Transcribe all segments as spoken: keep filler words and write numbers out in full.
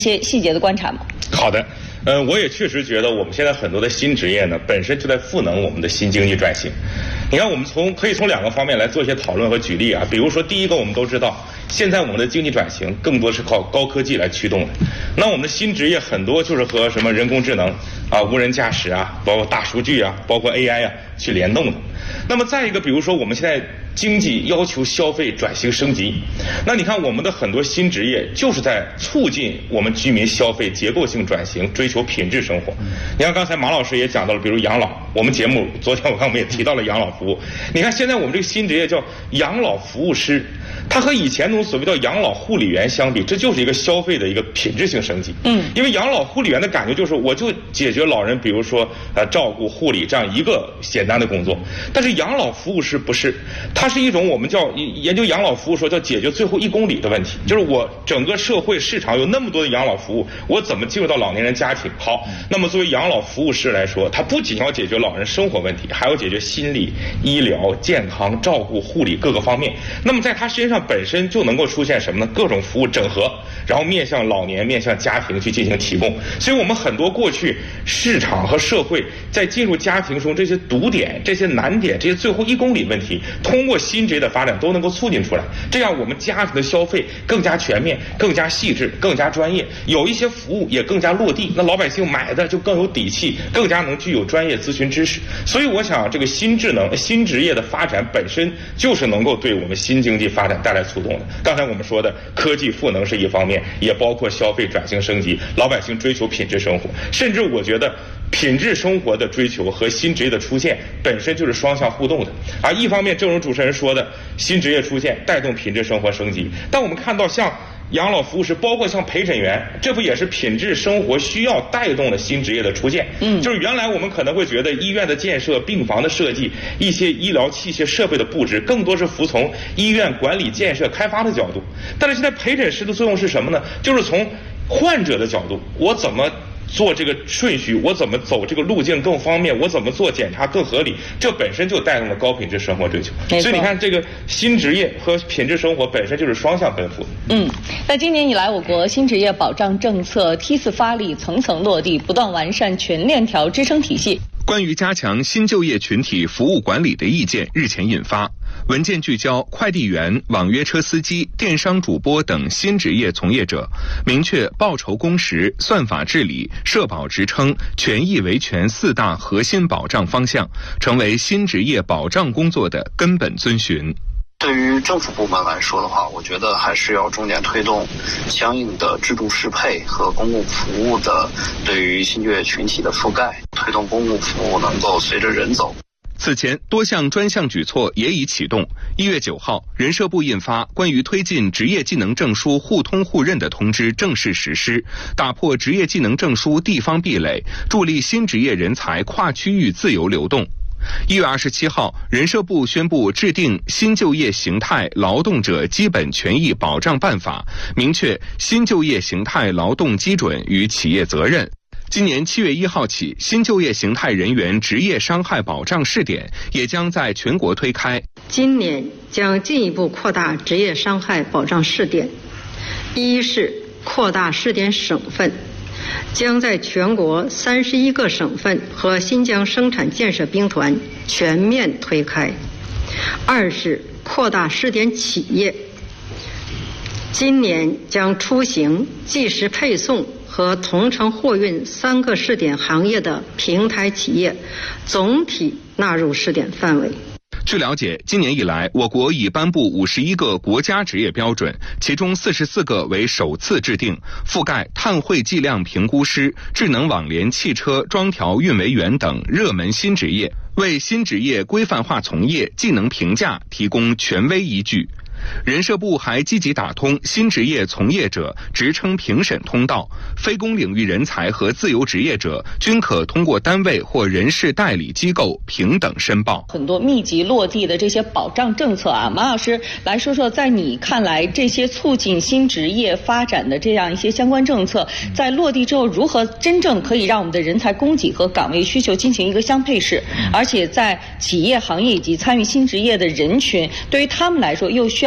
一些细节的观察吗？ 好的，呃，我也确实觉得我们现在很多的新职业呢，本身就在赋能我们的新经济转型。你看，我们从可以从两个方面来做一些讨论和举例啊。比如说，第一个，我们都知道，现在我们的经济转型更多是靠高科技来驱动的。那我们的新职业很多就是和什么人工智能啊、无人驾驶啊，包括大数据啊，包括 A I 啊去联动的。那么再一个，比如说我们现在经济要求消费转型升级，那你看我们的很多新职业就是在促进我们居民消费结构性转型，追求品质生活。你看刚才马老师也讲到了，比如养老，我们节目昨天我看我们也提到了养老服务。你看现在我们这个新职业叫养老服务师，它和以前那种所谓叫养老护理员相比，这就是一个消费的一个品质性升级。嗯，因为养老护理员的感觉就是我就解决老人，比如说呃照顾护理这样一个简单的工作，但是养老服务师不是，它是一种我们叫研究养老服务说叫解决最后一公里的问题，就是我整个社会市场有那么多的养老服务，我怎么进入到老年人家庭？好，那么作为养老服务师来说，他不仅要解决老人生活问题，还要解决心理、医疗、健康、照顾、护理各个方面。那么在他身上本身就能够出现什么呢？各种服务整合，然后面向老年、面向家庭去进行提供。所以我们很多过去市场和社会在进入家庭中这些堵点、这些难点、这些最后一公里问题，通过新职业的发展都能够促进出来。这样我们家庭的消费更加全面、更加细致、更加专业，有一些服务也更加落地，那老百姓买的就更有底气，更加能具有专业咨询知识。所以我想，这个新智能、新职业的发展本身就是能够对我们新经济发展带来促动的。刚才我们说的科技赋能是一方面，也包括消费转型升级，老百姓追求品质生活，甚至我觉得品质生活的追求和新职业的出现本身就是双向互动的。而一方面，正如主持人说的，新职业出现带动品质生活升级，但我们看到像养老服务师，包括像陪诊员，这不也是品质生活需要带动的新职业的出现？嗯，就是原来我们可能会觉得医院的建设、病房的设计、一些医疗器械设备的布置，更多是服从医院管理、建设、开发的角度。但是现在陪诊师的作用是什么呢？就是从患者的角度，我怎么做这个顺序，我怎么走这个路径更方便，我怎么做检查更合理，这本身就带动了高品质生活追求。所以你看，这个新职业和品质生活本身就是双向奔赴的。 嗯，那今年以来，我国新职业保障政策梯次发力，层层落地，不断完善全链条支撑体系。 关于加强新就业群体服务管理的意见日前引发，文件聚焦快递员、网约车司机、电商主播等新职业从业者，明确报酬工时、算法治理、社保职称、权益维权四大核心保障方向，成为新职业保障工作的根本遵循。 对于政府部门来说的话，我觉得还是要重点推动相应的制度适配和公共服务的对于新就业群体的覆盖，推动公共服务能够随着人走。 此前，多项专项举措也已启动。一月九号，人社部印发关于推进职业技能证书互通互认的通知正式实施，打破职业技能证书地方壁垒，助力新职业人才跨区域自由流动。一月二十七号，人社部宣布制定《新就业形态劳动者基本权益保障办法》，明确新就业形态劳动基准与企业责任。今年七月一号起，新就业形态人员职业伤害保障试点也将在全国推开。 今年将进一步扩大职业伤害保障试点，一是扩大试点省份，将在全国三十一个省份和新疆生产建设兵团全面推开；二是扩大试点企业，今年将出行、即时配送和同城货运三个试点行业的平台企业总体纳入试点范围。 据了解，今年以来，我国已颁布五十一个国家职业标准，其中四十四个为首次制定，覆盖碳汇计量评估师、智能网联汽车装调运维员等热门新职业，为新职业规范化从业技能评价提供权威依据。人社部还积极打通新职业从业者职称评审通道，非公领域人才和自由职业者均可通过单位或人事代理机构平等申报。 很多密集落地的这些保障政策啊，马老师来说说，在你看来，这些促进新职业发展的这样一些相关政策，在落地之后，如何真正可以让我们的人才供给和岗位需求进行一个相配适，而且在企业、行业以及参与新职业的人群，对于他们来说，又需要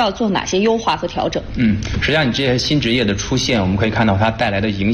要做哪些优化和调整？ 嗯，实际上你这些新职业的出现，我们可以看到它带来的影